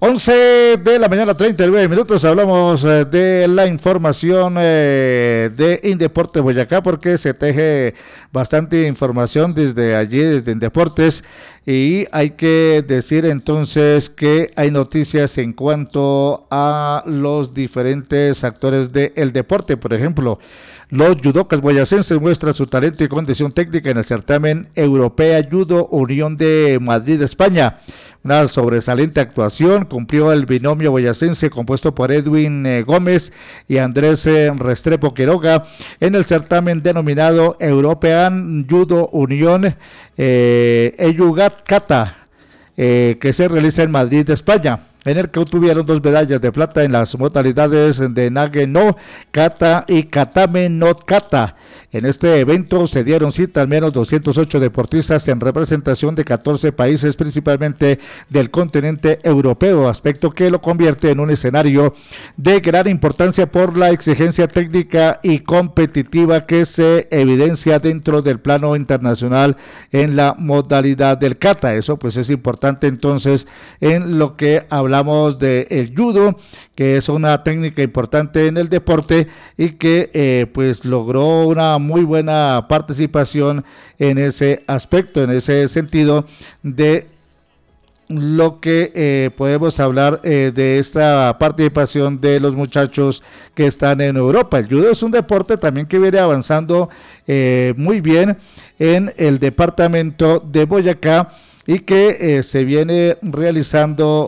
11 de la mañana, 39 minutos. Hablamos de la información de Indeporte Boyacá, porque se teje bastante información desde allí, desde Indeportes. Y hay que decir entonces que hay noticias en cuanto a los diferentes actores del deporte. Por ejemplo, los judocas boyacenses muestran su talento y condición técnica en el certamen Europea Judo Unión de Madrid, España. Una sobresaliente actuación cumplió el binomio boyacense compuesto por Edwin Gómez y Andrés Restrepo Quiroga en el certamen denominado European Judo Unión Eyugat Kata, que se realiza en Madrid, España, en el que obtuvieron 2 medallas de plata en las modalidades de Nage no Kata y Katame no Kata. En este evento se dieron cita al menos 208 deportistas en representación de 14 países, principalmente del continente europeo, aspecto que lo convierte en un escenario de gran importancia por la exigencia técnica y competitiva que se evidencia dentro del plano internacional en la modalidad del kata. Eso pues es importante entonces en lo que hablamos del judo, que es una técnica importante en el deporte y que pues logró una muy buena participación en ese aspecto, en ese sentido de lo que podemos hablar de esta participación de los muchachos que están en Europa. El judo es un deporte también que viene avanzando muy bien en el departamento de Boyacá y que se viene realizando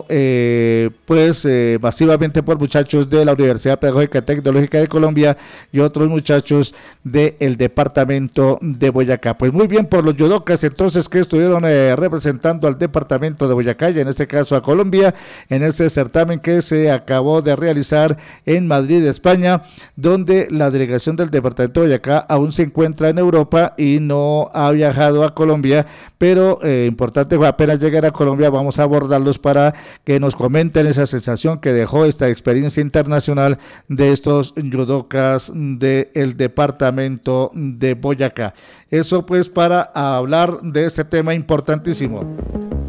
masivamente por muchachos de la Universidad Pedagógica Tecnológica de Colombia y otros muchachos del departamento de Boyacá. Pues muy bien por los judocas entonces que estuvieron representando al departamento de Boyacá y en este caso a Colombia en este certamen que se acabó de realizar en Madrid, España, donde la delegación del departamento de Boyacá aún se encuentra en Europa y no ha viajado a Colombia, pero importante, apenas llegar a Colombia vamos a abordarlos para que nos comenten esa sensación que dejó esta experiencia internacional de estos judocas del departamento de Boyacá. Eso pues para hablar de este tema importantísimo.